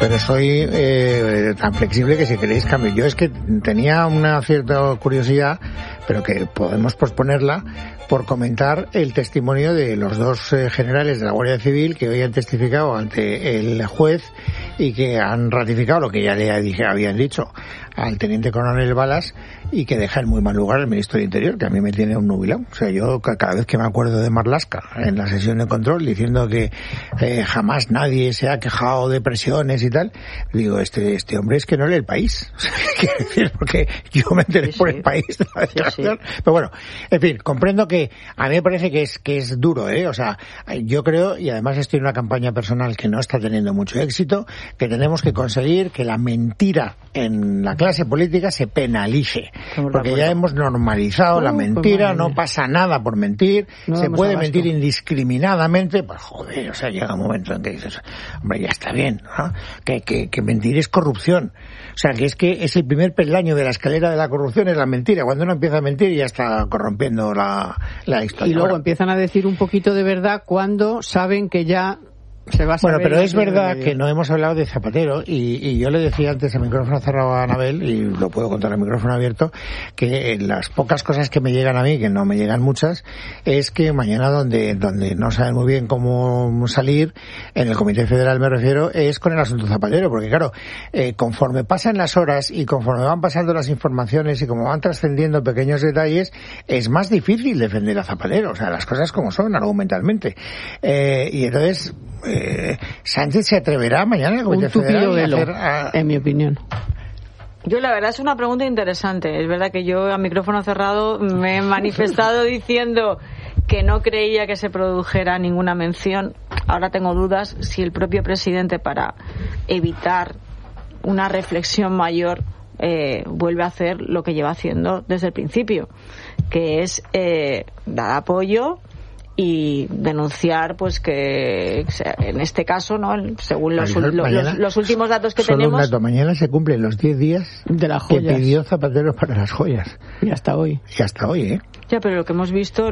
pero soy tan flexible que si queréis cambio. Yo es que tenía una cierta curiosidad, pero que podemos posponerla, por comentar el testimonio de los dos generales de la Guardia Civil que hoy han testificado ante el juez y que han ratificado lo que ya le habían dicho al teniente coronel Balas, y que deja en muy mal lugar al ministro del Interior, que a mí me tiene un nubilado. O sea, yo cada vez que me acuerdo de Marlaska en la sesión de control diciendo que jamás nadie se ha quejado de presiones y tal, digo, este hombre es que no lee el País. O sea, quiero decir, porque yo me enteré por el País de la declaración. Pero bueno, en fin, comprendo que a mí me parece que es duro, o sea, yo creo, y además estoy en una campaña personal que no está teniendo mucho éxito, que tenemos que conseguir que la mentira en la clase política se penalice, porque ya hemos normalizado la mentira, no pasa nada por mentir, se puede mentir indiscriminadamente, pues joder, o sea, llega un momento en que dices, hombre, ya está bien, ¿no? Que mentir es corrupción, o sea, que es el primer peldaño de la escalera de la corrupción, es la mentira. Cuando uno empieza a mentir ya está corrompiendo la historia. Y luego empiezan a decir un poquito de verdad cuando saben que ya se va a saber. Bueno, pero es verdad que no hemos hablado de Zapatero, y yo le decía antes a micrófono cerrado a Anabel, y lo puedo contar a micrófono abierto, que las pocas cosas que me llegan a mí, que no me llegan muchas, es que mañana donde no saben muy bien cómo salir, en el Comité Federal me refiero, es con el asunto Zapatero, porque claro, conforme pasan las horas y conforme van pasando las informaciones y como van trascendiendo pequeños detalles, es más difícil defender a Zapatero, o sea, las cosas como son, argumentalmente. Y entonces, Sánchez se atreverá mañana al Comité Federal a hacer, en mi opinión. Yo la verdad es una pregunta interesante. Es verdad que yo a micrófono cerrado me he manifestado diciendo que no creía que se produjera ninguna mención. Ahora tengo dudas si el propio presidente, para evitar una reflexión mayor, vuelve a hacer lo que lleva haciendo desde el principio, que es dar apoyo y denunciar, pues, que en este caso, no, según los últimos datos que tenemos, un dato, mañana se cumplen los 10 días de las que joyas pidió Zapatero para las joyas, y hasta hoy Ya, pero lo que hemos visto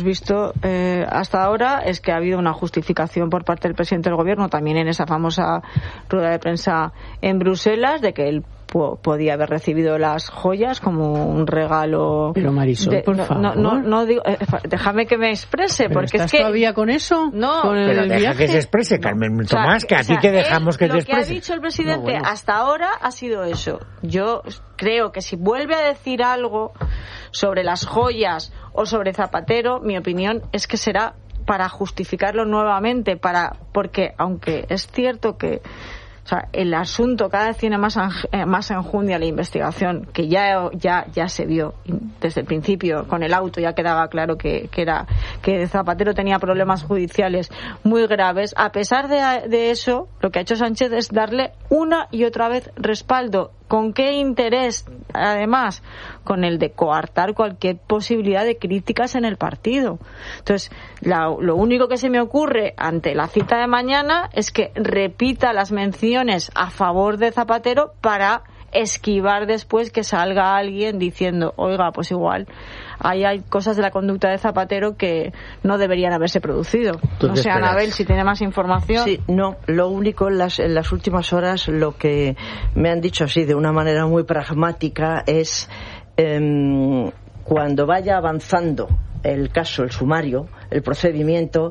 hasta ahora es que ha habido una justificación por parte del presidente del gobierno, también en esa famosa rueda de prensa en Bruselas, de que él podía haber recibido las joyas como un regalo. Pero Marisol, por favor. No digo, déjame que me exprese, porque ¿estás es que todavía con eso? No, ¿Con el pero deja viaje? que se exprese, Carmen Tomás, que a ti te dejamos que te exprese. Lo que ha dicho el presidente hasta ahora ha sido eso. Yo creo que si vuelve a decir algo sobre las joyas o sobre Zapatero, mi opinión es que será para justificarlo nuevamente, porque aunque es cierto que, o sea, el asunto cada vez tiene más enjundia, la investigación, que ya se vio desde el principio con el auto, ya quedaba claro que Zapatero tenía problemas judiciales muy graves. A pesar de eso, lo que ha hecho Sánchez es darle una y otra vez respaldo. ¿Con qué interés? Además, con el de coartar cualquier posibilidad de críticas en el partido. Entonces, lo único que se me ocurre ante la cita de mañana es que repita las menciones a favor de Zapatero para esquivar después que salga alguien diciendo, oiga, pues igual hay cosas de la conducta de Zapatero que no deberían haberse producido. No sé, Anabel, si tiene más información. Sí, no, lo único en las últimas horas, lo que me han dicho así de una manera muy pragmática es cuando vaya avanzando el caso, el sumario, el procedimiento,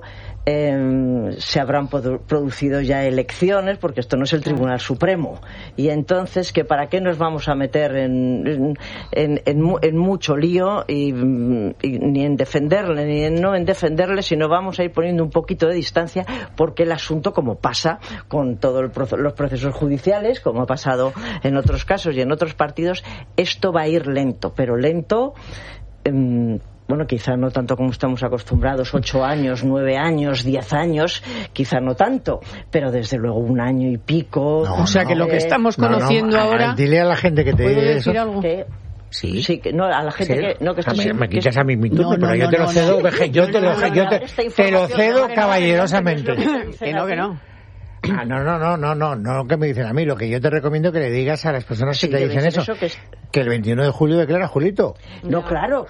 se habrán producido ya elecciones, porque esto no es el Tribunal Supremo, y entonces que para qué nos vamos a meter en mucho lío y ni en defenderle ni en no defenderle, sino vamos a ir poniendo un poquito de distancia, porque el asunto, como pasa con todos los procesos judiciales, como ha pasado en otros casos y en otros partidos, esto va a ir lento, pero lento. Bueno, quizá no tanto como estamos acostumbrados, 8 años, 9 años, 10 años, quizá no tanto, pero desde luego 1 año y pico. O sea que lo que estamos conociendo ahora... Dile a la gente que te diga eso. Algo? Sí, que no, a la gente que no, que está me quitas a mi turno, pero yo te lo cedo, te lo cedo caballerosamente. Que no. No, que me dicen a mí. Lo que yo te recomiendo que le digas a las personas que te dicen eso. que el 21 de julio declara Julito. No, claro.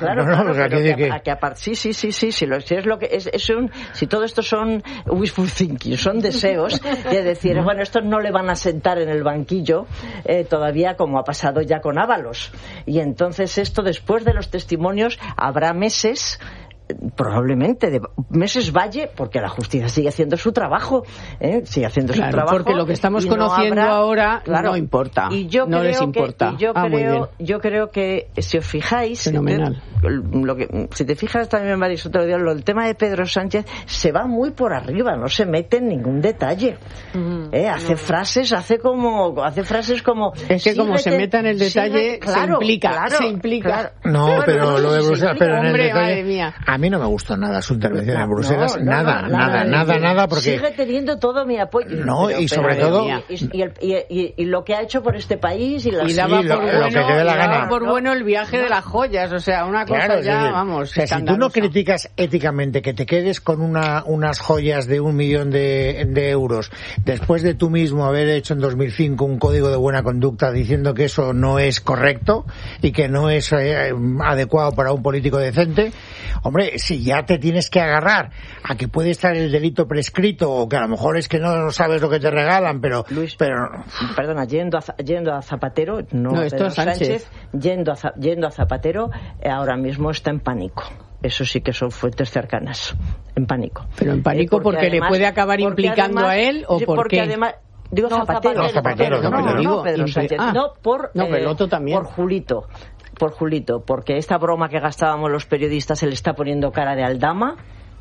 Si todo esto son wishful thinking, son deseos, de decir, bueno, estos no le van a sentar en el banquillo todavía, como ha pasado ya con Ábalos. Y entonces esto, después de los testimonios, habrá meses, probablemente de meses valle, porque la justicia sigue haciendo su trabajo, sigue haciendo su trabajo, porque lo que estamos conociendo ahora no importa, y no les importa. Yo creo que si os fijáis, si te fijas también, Maris, otro día, el tema de Pedro Sánchez se va muy por arriba, no se mete en ningún detalle. Hace frases como es que como se meta en el detalle, se implica. No, pero lo de Bruselas, pero en el hombre, detalle, madre mía. a mí no me gustó nada su intervención en Bruselas, nada, porque sigue teniendo todo mi apoyo. No, y sobre todo y lo que ha hecho por este país y daba por bueno el viaje de las joyas, o sea, una cosa ya, vamos. O sea, si tú no criticas éticamente que te quedes con unas joyas de 1 millón de euros después de tú mismo haber hecho en 2005 un código de buena conducta diciendo que eso no es correcto y que no es adecuado para un político decente, hombre, si ya te tienes que agarrar a que puede estar el delito prescrito o que a lo mejor es que no sabes lo que te regalan, pero... Luis, perdona, yendo a Zapatero, no esto es Sánchez, yendo a Zapatero, ahora mismo está en pánico. Eso sí que son fuentes cercanas, en pánico. Pero en pánico porque además, le puede acabar implicando a él o porque además digo Zapatero. No, Pedro Sánchez. Pero el otro también. Por Julito, porque esta broma que gastábamos los periodistas se le está poniendo cara de Aldama.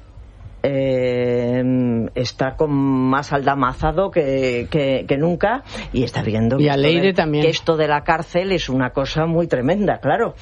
Está con más aldamazado que nunca, y está viendo que esto de la cárcel es una cosa muy tremenda,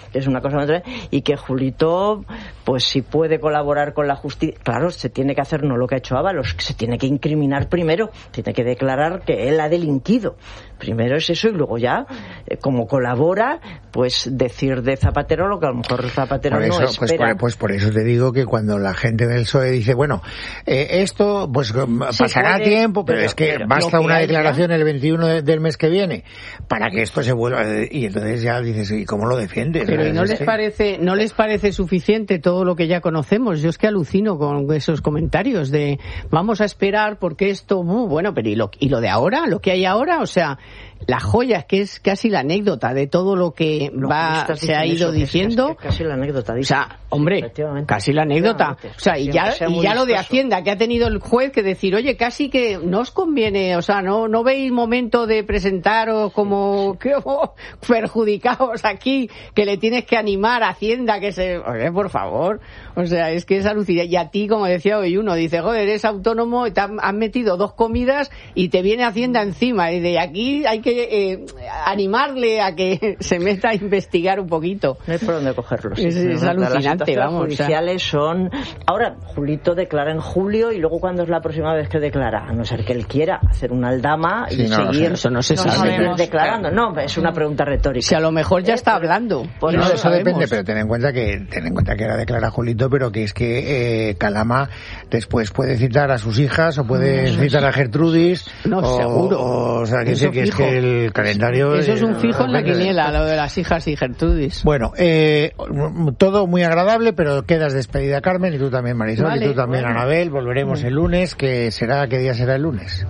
y que Julito, pues si puede colaborar con la justicia, claro, se tiene que hacer no lo que ha hecho Ábalos, se tiene que incriminar primero, tiene que declarar que él ha delinquido. Primero es eso, y luego ya, como colabora, pues decir de Zapatero lo que a lo mejor Zapatero no espera. Pues por eso te digo que cuando la gente del PSOE dice, bueno, esto pues pasará tiempo, pero es que basta una declaración el 21 del mes que viene para que esto se vuelva, y entonces ya dices, ¿y cómo lo defiendes? Pero ¿y no les parece suficiente todo lo que ya conocemos? Yo es que alucino con esos comentarios de vamos a esperar porque esto, bueno, pero ¿y lo de ahora? ¿Lo que hay ahora? O sea, la joya, que es casi la anécdota de todo lo que se ha ido diciendo. Casi la anécdota, o sea, hombre, casi la anécdota. O sea, y ya lo de Hacienda, que ha tenido el juez que decir, oye, casi que no os conviene, o sea, no veis momento de presentaros como perjudicados aquí, que le tienes que animar a Hacienda, oye, por favor. O sea, es que es alucinante. Y a ti, como decía hoy uno, dice, joder, eres autónomo y te han metido 2 comidas y te viene Hacienda encima. Y de aquí hay que animarle a que se meta a investigar un poquito. No hay por dónde cogerlos. Es alucinante, vamos. Las judiciales son... Ahora, Julito declara en julio, y luego ¿cuándo es la próxima vez que declara? A no ser que él quiera hacer una aldama y seguir... Eso no se sabe. Declarando. No, es una pregunta retórica. Si a lo mejor ya está hablando. Eso depende, pero ten en cuenta que ahora declara Julito, pero que es que Calama después puede citar a sus hijas o puede citar a Gertrudis. Seguro. O sea, que es que el calendario... Eso es un fijo en la quiniela, lo de las hijas y Gertrudis. Bueno, todo muy agradable, pero quedas despedida, Carmen, y tú también, Marisol, y tú también, Anabel. Volveremos el lunes, ¿qué día será el lunes?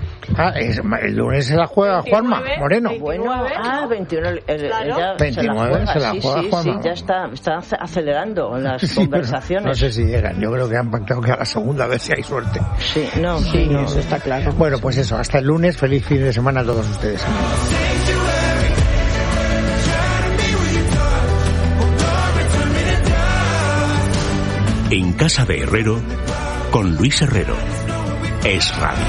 El lunes se la juega Juanma Moreno. 21, 29 se la juega Juanma. Sí, ya está acelerando las conversaciones. No sé si llegan, yo creo que han pactado que a la segunda vez si hay suerte. Sí, eso está claro. Bueno, pues eso, hasta el lunes, feliz fin de semana a todos ustedes. En Casa de Herrero, con Luis Herrero. Es Radio.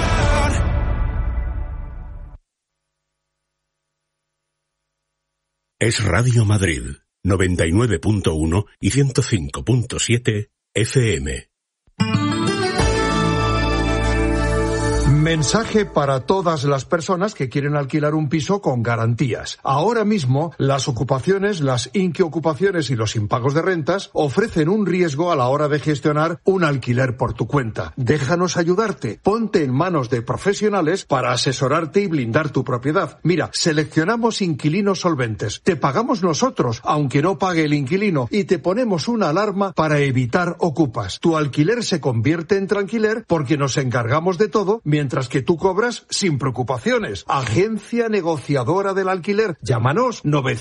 Es Radio Madrid, 99.1 y 105.7 FM. Mensaje para todas las personas que quieren alquilar un piso con garantías. Ahora mismo, las ocupaciones, las inquiocupaciones y los impagos de rentas ofrecen un riesgo a la hora de gestionar un alquiler por tu cuenta. Déjanos ayudarte. Ponte en manos de profesionales para asesorarte y blindar tu propiedad. Mira, seleccionamos inquilinos solventes. Te pagamos nosotros, aunque no pague el inquilino, y te ponemos una alarma para evitar ocupas. Tu alquiler se convierte en tranquiler porque nos encargamos de todo, mientras que tú cobras sin preocupaciones. Agencia negociadora del alquiler. Llámanos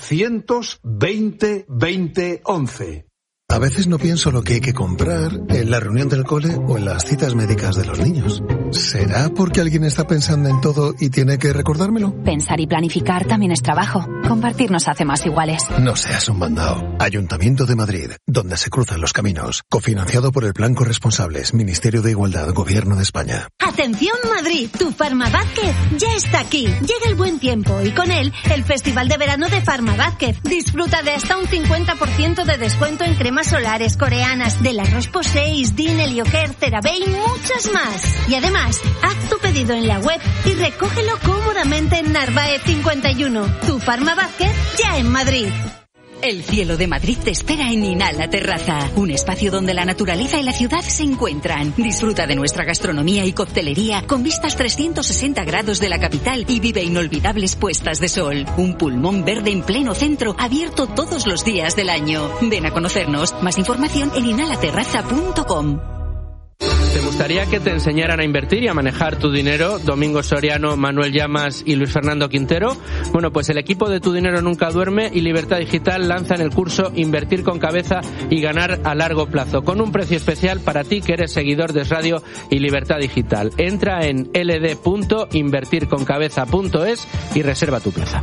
920 20 11. A veces no pienso lo que hay que comprar en la reunión del cole o en las citas médicas de los niños. ¿Será porque alguien está pensando en todo y tiene que recordármelo? Pensar y planificar también es trabajo. Compartir nos hace más iguales. No seas un mandado. Ayuntamiento de Madrid, donde se cruzan los caminos. Cofinanciado por el Plan Corresponsables, Ministerio de Igualdad, Gobierno de España. ¡Atención Madrid! Tu Farma Vázquez ya está aquí. Llega el buen tiempo y con él el Festival de Verano de Farma Vázquez. Disfruta de hasta un 50% de descuento en cremas solares coreanas de la Roche-Posay, Din, Helioker, CeraVe y muchas más. Y además, haz tu pedido en la web y recógelo cómodamente en Narváez 51. Tu Farma Vázquez ya en Madrid. El cielo de Madrid te espera en Inhala Terraza, un espacio donde la naturaleza y la ciudad se encuentran. Disfruta de nuestra gastronomía y coctelería con vistas 360 grados de la capital y vive inolvidables puestas de sol. Un pulmón verde en pleno centro, abierto todos los días del año. Ven a conocernos. Más información en inhalaterraza.com. ¿Te gustaría que te enseñaran a invertir y a manejar tu dinero? Domingo Soriano, Manuel Llamas y Luis Fernando Quintero. Bueno, pues el equipo de Tu Dinero Nunca Duerme y Libertad Digital lanzan el curso Invertir con Cabeza y Ganar a Largo Plazo, con un precio especial para ti que eres seguidor de Es Radio y Libertad Digital. Entra en ld.invertirconcabeza.es y reserva tu plaza.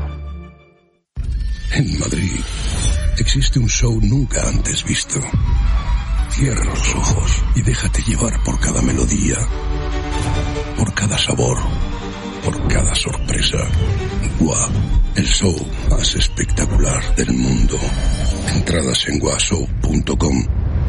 En Madrid existe un show nunca antes visto. Cierra los ojos y déjate llevar por cada melodía, por cada sabor, por cada sorpresa. GUA, el show más espectacular del mundo. Entradas en guashow.com.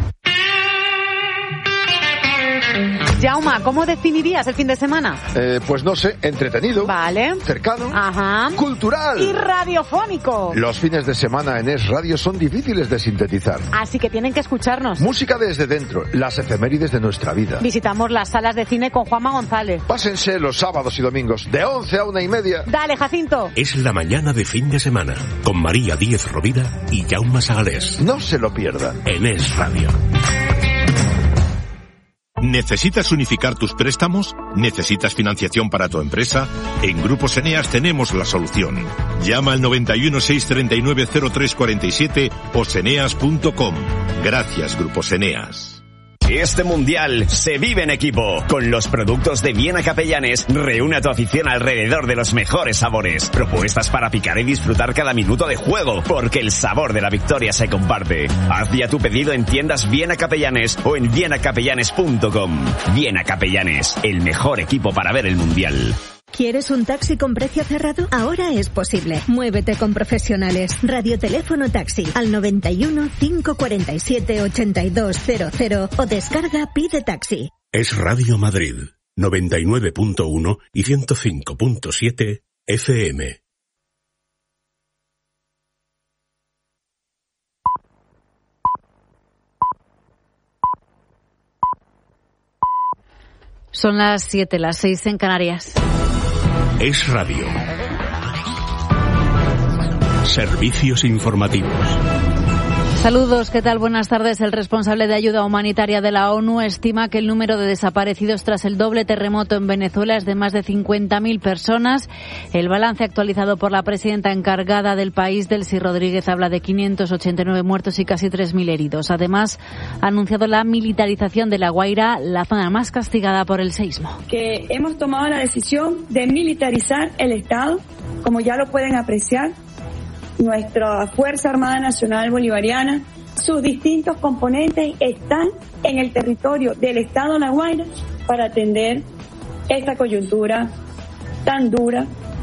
Jauma, ¿cómo definirías el fin de semana? Pues no sé, entretenido. Vale. Cercano. Ajá. Cultural. Y radiofónico. Los fines de semana en Es Radio son difíciles de sintetizar. Así que tienen que escucharnos. Música desde dentro, las efemérides de nuestra vida. Visitamos las salas de cine con Juanma González. Pásense los sábados y domingos de 11 a 1:30. Dale, Jacinto. Es la mañana de fin de semana con María Díez Rovira y Jaume Sagalés. No se lo pierdan. En Es Radio. ¿Necesitas unificar tus préstamos? ¿Necesitas financiación para tu empresa? En Grupos Eneas tenemos la solución. Llama al 91 639 0347 o seneas.com. Gracias, Grupos Eneas. Este mundial se vive en equipo. Con los productos de Viena Capellanes, reúne a tu afición alrededor de los mejores sabores. Propuestas para picar y disfrutar cada minuto de juego, porque el sabor de la victoria se comparte. Haz ya tu pedido en tiendas Viena Capellanes o en vienacapellanes.com. Viena Capellanes, el mejor equipo para ver el mundial. ¿Quieres un taxi con precio cerrado? Ahora es posible. Muévete con profesionales. Radioteléfono taxi al 91 547 8200 o descarga Pide Taxi. Es Radio Madrid, 99.1 y 105.7 FM. Son las 7, las 6 en Canarias. Es Radio. Servicios informativos. Saludos, ¿qué tal? Buenas tardes. El responsable de ayuda humanitaria de la ONU estima que el número de desaparecidos tras el doble terremoto en Venezuela es de más de 50.000 personas. El balance actualizado por la presidenta encargada del país, Delcy Rodríguez, habla de 589 muertos y casi 3.000 heridos. Además, ha anunciado la militarización de La Guaira, la zona más castigada por el seísmo. Que hemos tomado la decisión de militarizar el Estado, como ya lo pueden apreciar. Nuestra Fuerza Armada Nacional Bolivariana, sus distintos componentes están en el territorio del Estado de La Guaira para atender esta coyuntura tan dura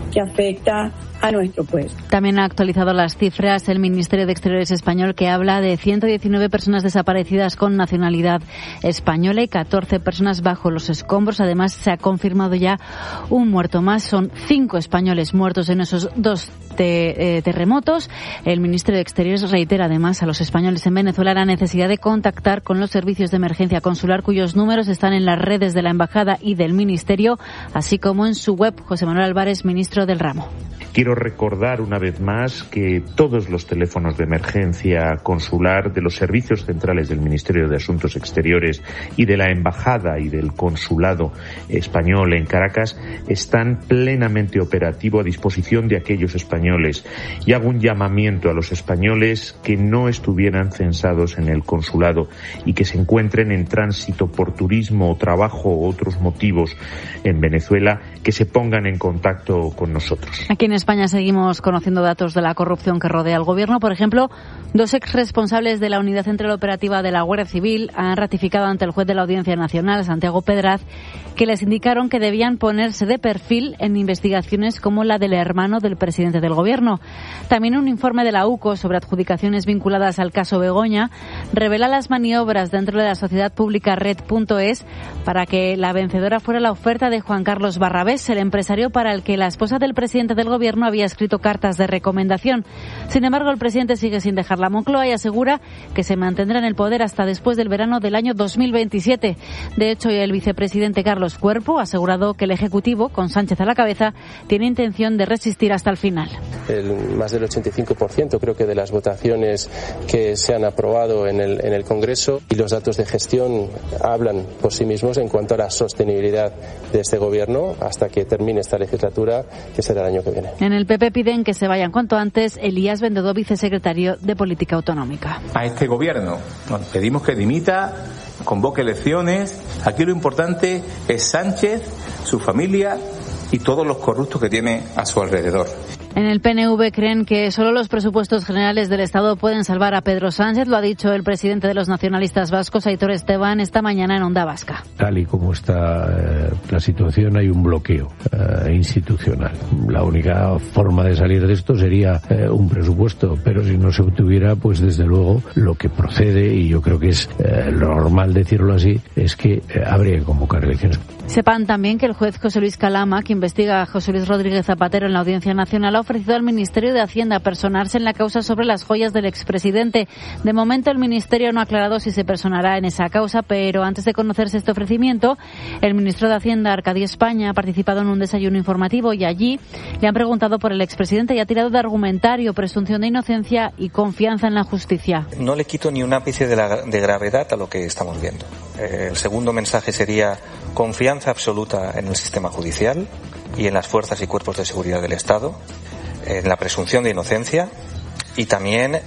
que afecta a nuestro pueblo. También ha actualizado las cifras el Ministerio de Exteriores español, que habla de 119 personas desaparecidas con nacionalidad española y 14 personas bajo los escombros. Además, se ha confirmado ya un muerto más. Son 5 españoles muertos en esos 2 terremotos. El Ministerio de Exteriores reitera además a los españoles en Venezuela la necesidad de contactar con los servicios de emergencia consular, cuyos números están en las redes de la Embajada y del Ministerio, así como en su web. José Manuel Álvarez, ministro del ramo. Quiero recordar una vez más que todos los teléfonos de emergencia consular de los servicios centrales del Ministerio de Asuntos Exteriores y de la Embajada y del Consulado español en Caracas están plenamente operativos a disposición de aquellos españoles. Y hago un llamamiento a los españoles que no estuvieran censados en el consulado y que se encuentren en tránsito por turismo o trabajo u otros motivos en Venezuela, que se pongan en contacto con nosotros. Aquí en España seguimos conociendo datos de la corrupción que rodea al gobierno. Por ejemplo, 2 exresponsables de la Unidad Central Operativa de la Guardia Civil han ratificado ante el juez de la Audiencia Nacional, Santiago Pedraz, que les indicaron que debían ponerse de perfil en investigaciones como la del hermano del presidente del gobierno. También un informe de la UCO sobre adjudicaciones vinculadas al caso Begoña revela las maniobras dentro de la sociedad pública Red.es para que la vencedora fuera la oferta de Juan Carlos Barrabés, el empresario para el que la esposa del presidente del gobierno había escrito cartas de recomendación. Sin embargo, el presidente sigue sin dejar la Moncloa y asegura que se mantendrá en el poder hasta después del verano del año 2027. De hecho, el vicepresidente Carlos Cuerpo ha asegurado que el Ejecutivo, con Sánchez a la cabeza, tiene intención de resistir hasta el final. Más del 85% creo que de las votaciones que se han aprobado en el Congreso, y los datos de gestión hablan por sí mismos en cuanto a la sostenibilidad de este gobierno hasta que termine esta legislatura, que será el año que viene. En el PP piden que se vayan cuanto antes. Elías Bendodo, vicesecretario de Política Autonómica. A este gobierno nos pedimos que dimita, convoque elecciones. Aquí lo importante es Sánchez, su familia y todos los corruptos que tiene a su alrededor. En el PNV creen que solo los presupuestos generales del Estado pueden salvar a Pedro Sánchez. Lo ha dicho el presidente de los nacionalistas vascos, Aitor Esteban, esta mañana en Onda Vasca. Tal y como está la situación, hay un bloqueo institucional. La única forma de salir de esto sería un presupuesto, pero si no se obtuviera, pues desde luego lo que procede, y yo creo que es lo normal decirlo así, es que habría que convocar elecciones. Sepan también que el juez José Luis Calama, que investiga a José Luis Rodríguez Zapatero en la Audiencia Nacional, ha ofrecido al Ministerio de Hacienda personarse en la causa sobre las joyas del expresidente. De momento, el Ministerio no ha aclarado si se personará en esa causa, pero antes de conocerse este ofrecimiento, el ministro de Hacienda, Arcadio España, ha participado en un desayuno informativo y allí le han preguntado por el expresidente y ha tirado de argumentario, presunción de inocencia y confianza en la justicia. No le quito ni un ápice de gravedad a lo que estamos viendo. El segundo mensaje sería confianza absoluta en el sistema judicial y en las fuerzas y cuerpos de seguridad del Estado, en la presunción de inocencia y también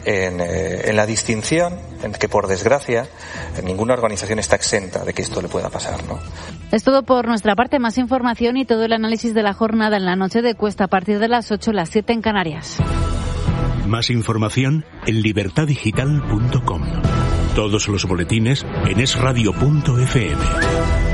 en la distinción en que, por desgracia, ninguna organización está exenta de que esto le pueda pasar, ¿no? Es todo por nuestra parte. Más información y todo el análisis de la jornada en la noche de Cuesta a partir de las 8, las 7 en Canarias. Más información en libertadigital.com. Todos los boletines en esradio.fm.